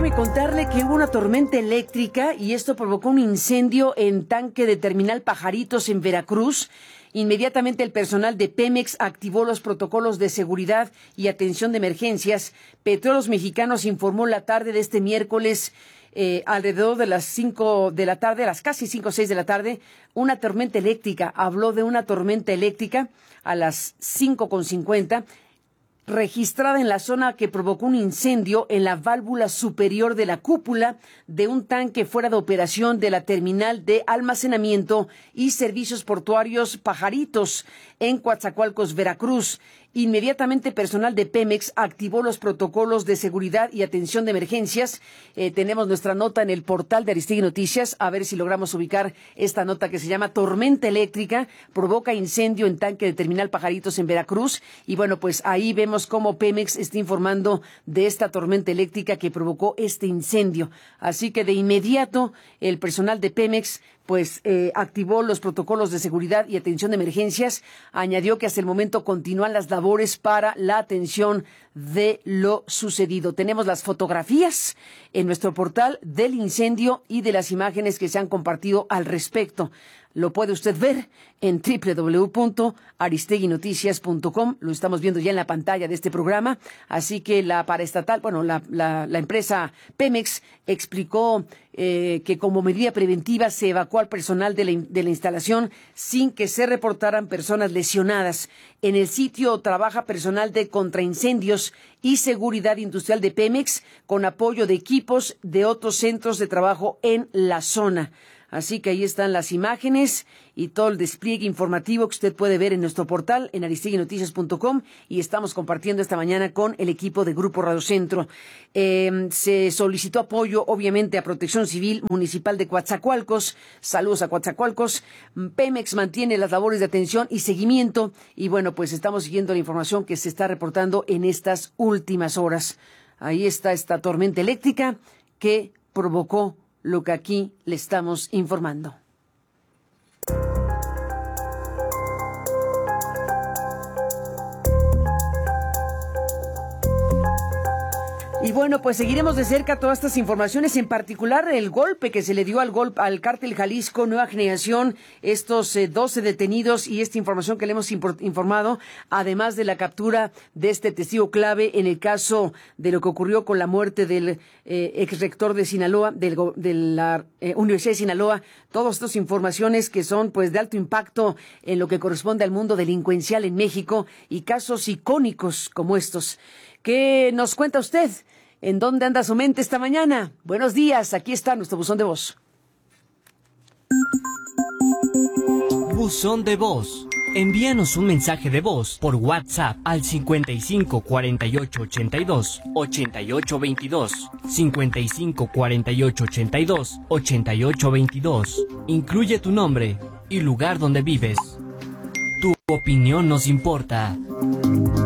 déjeme contarle que hubo una tormenta eléctrica y esto provocó un incendio en tanque de Terminal Pajaritos en Veracruz. Inmediatamente el personal de Pemex activó los protocolos de seguridad y atención de emergencias. Petróleos Mexicanos informó la tarde de este miércoles, alrededor de las 5 de la tarde, a las casi 5 o 6 de la tarde, una tormenta eléctrica. Habló de una tormenta eléctrica a las 5:50. Registrada en la zona que provocó un incendio en la válvula superior de la cúpula de un tanque fuera de operación de la terminal de almacenamiento y servicios portuarios Pajaritos en Coatzacoalcos, Veracruz. Inmediatamente personal de Pemex activó los protocolos de seguridad y atención de emergencias. Tenemos nuestra nota en el portal de Aristegui Noticias, a ver si logramos ubicar esta nota que se llama Tormenta eléctrica, provoca incendio en tanque de Terminal Pajaritos en Veracruz. Y bueno, pues ahí vemos cómo Pemex está informando de esta tormenta eléctrica que provocó este incendio. Así que de inmediato el personal de Pemex activó los protocolos de seguridad y atención de emergencias. Añadió que hasta el momento continúan las labores para la atención de lo sucedido. Tenemos las fotografías en nuestro portal del incendio y de las imágenes que se han compartido al respecto. Lo puede usted ver en www.aristeguinoticias.com. Lo estamos viendo ya en la pantalla de este programa. Así que la empresa Pemex explicó que como medida preventiva se evacuó al personal de la instalación sin que se reportaran personas lesionadas. En el sitio trabaja personal de contraincendios y seguridad industrial de Pemex con apoyo de equipos de otros centros de trabajo en la zona. Así que ahí están las imágenes y todo el despliegue informativo que usted puede ver en nuestro portal en aristeguinoticias.com, y estamos compartiendo esta mañana con el equipo de Grupo Radio Centro. Se solicitó apoyo, obviamente, a Protección Civil Municipal de Coatzacoalcos. Saludos a Coatzacoalcos. Pemex mantiene las labores de atención y seguimiento y bueno, pues estamos siguiendo la información que se está reportando en estas últimas horas. Ahí está esta tormenta eléctrica que provocó lo que aquí le estamos informando. Y bueno, pues seguiremos de cerca todas estas informaciones, en particular el golpe que se le dio al Cártel Jalisco Nueva Generación, estos 12 detenidos y esta información que le hemos informado, además de la captura de este testigo clave en el caso de lo que ocurrió con la muerte del exrector de Sinaloa, de la Universidad de Sinaloa. Todas estas informaciones que son pues de alto impacto en lo que corresponde al mundo delincuencial en México y casos icónicos como estos. ¿Qué nos cuenta usted? ¿En dónde anda su mente esta mañana? Buenos días, aquí está nuestro buzón de voz. Buzón de voz. Envíanos un mensaje de voz por WhatsApp al 55 48 82 88 22, 55 48 82 88 22. Incluye tu nombre y lugar donde vives. Tu opinión nos importa.